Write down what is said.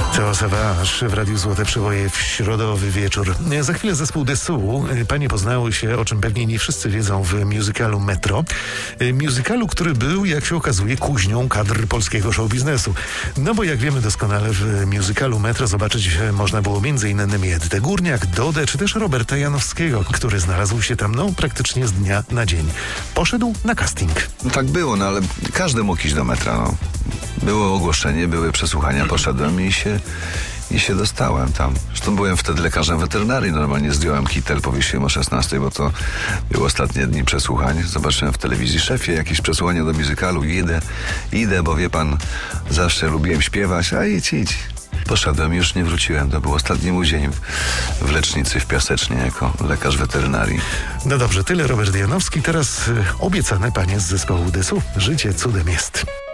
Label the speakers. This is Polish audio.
Speaker 1: Cała Savage w Radiu Złote Przeboje w środowy wieczór. Za chwilę zespół Dessous. Panie poznały się, o czym pewnie nie wszyscy wiedzą, w musicalu Metro. Musicalu, który był, jak się okazuje, kuźnią kadr polskiego show biznesu. No bo jak wiemy doskonale, w musicalu Metro zobaczyć można było m.in. Edytę Górniak, Dodę, czy też Roberta Janowskiego, który znalazł się tam praktycznie z dnia na dzień. Poszedł na casting.
Speaker 2: No tak było, ale każdy mógł iść do metra. Było ogłoszenie, były przesłuchania, poszedłem i się dostałem tam. Zresztą byłem wtedy lekarzem weterynarii, normalnie zdjąłem kitel, powiesiłem o 16, bo to były ostatnie dni przesłuchań. Zobaczyłem w telewizji, szefie, jakieś przesłuchanie do musicalu, idę, bo wie pan, zawsze lubiłem śpiewać, a idź. Poszedłem, już nie wróciłem. To był ostatni mój dzień w lecznicy w Piasecznie jako lekarz weterynarii.
Speaker 1: No dobrze, tyle Robert Janowski. Teraz obiecane panie z zespołu Dessous. Życie cudem jest.